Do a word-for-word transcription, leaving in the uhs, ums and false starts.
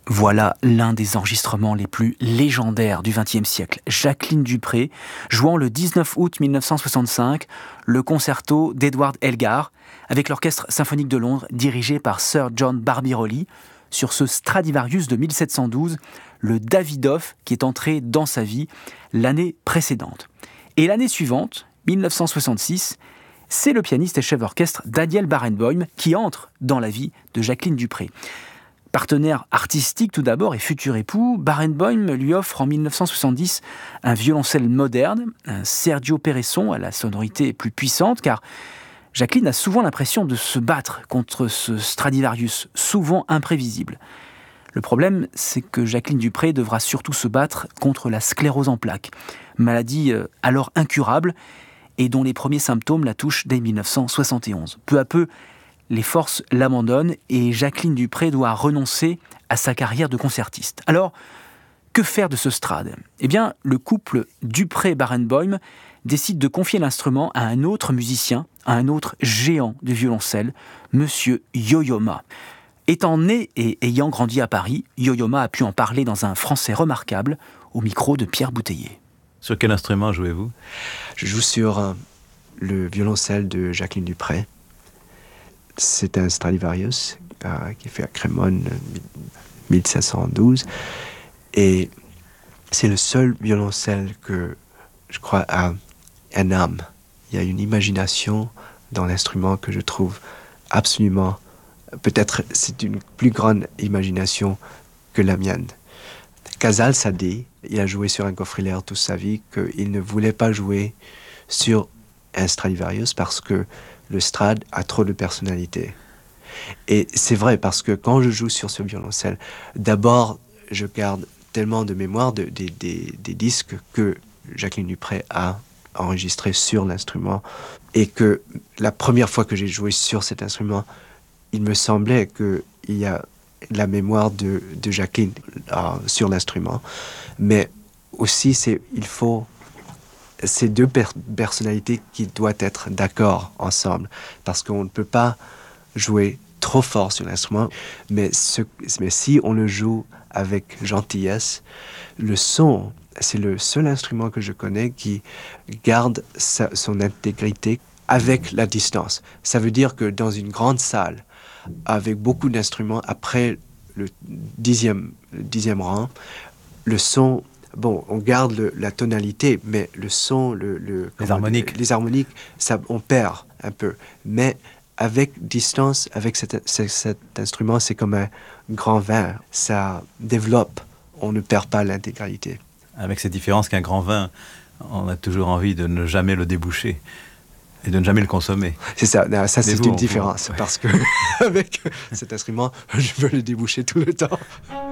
Voilà l'un des enregistrements les plus légendaires du vingtième siècle. Jacqueline Dupré, jouant le dix-neuf août mille neuf cent soixante-cinq, le concerto d'Edward Elgar, avec l'Orchestre symphonique de Londres, dirigé par Sir John Barbirolli, sur ce Stradivarius de mille sept cent douze, le Davidoff qui est entré dans sa vie l'année précédente. Et l'année suivante, mille neuf cent soixante-six, c'est le pianiste et chef d'orchestre Daniel Barenboim qui entre dans la vie de Jacqueline Dupré. Partenaire artistique tout d'abord et futur époux, Barenboim lui offre en mille neuf cent soixante-dix un violoncelle moderne, un Sergio Peresson à la sonorité plus puissante, car Jacqueline a souvent l'impression de se battre contre ce Stradivarius, souvent imprévisible. Le problème, c'est que Jacqueline Dupré devra surtout se battre contre la sclérose en plaques, maladie alors incurable et dont les premiers symptômes la touchent dès mille neuf cent soixante et onze. Peu à peu, les forces l'abandonnent et Jacqueline Dupré doit renoncer à sa carrière de concertiste. Alors, que faire de ce Strad ? Eh bien, le couple Dupré-Barenboim décide de confier l'instrument à un autre musicien, à un autre géant du violoncelle, Monsieur Yo-Yo Ma. Étant né et ayant grandi à Paris, Yo-Yo Ma a pu en parler dans un français remarquable, au micro de Pierre Bouteiller. Sur quel instrument jouez-vous ? Je joue sur euh, le violoncelle de Jacqueline Dupré. C'est un Stradivarius euh, qui est fait à Crémone mille sept cent douze. Et c'est le seul violoncelle que, je crois, a un âme. Il y a une imagination dans l'instrument que je trouve absolument... Peut-être c'est une plus grande imagination que la mienne. Casals a dit, il a joué sur un coffret toute sa vie, qu'il ne voulait pas jouer sur un Stradivarius parce que le Strad a trop de personnalité. Et c'est vrai, parce que quand je joue sur ce violoncelle, d'abord, je garde tellement de mémoire de, de, de, des disques que Jacqueline Dupré a enregistrés sur l'instrument, et que la première fois que j'ai joué sur cet instrument, il me semblait qu'il y a la mémoire de, de Jacqueline euh, sur l'instrument. Mais aussi, c'est, il faut... ces deux per- personnalités qui doivent être d'accord ensemble, parce qu'on ne peut pas jouer trop fort sur l'instrument, mais, ce, mais si on le joue avec gentillesse, le son, c'est le seul instrument que je connais qui garde sa, son intégrité avec la distance. Ça veut dire que dans une grande salle, avec beaucoup d'instruments, après le dixième, le dixième rang, le son... Bon, on garde le, la tonalité, mais le son, le, le, les harmoniques, dire, les harmoniques, ça, on perd un peu. Mais avec distance, avec cet, cet, cet instrument, c'est comme un grand vin. Ça développe, on ne perd pas l'intégralité. Avec cette différence qu'un grand vin, on a toujours envie de ne jamais le déboucher et de ne jamais le consommer. C'est ça, non, ça c'est vous, une vous, différence, ouais. Parce que avec cet instrument, je veux le déboucher tout le temps.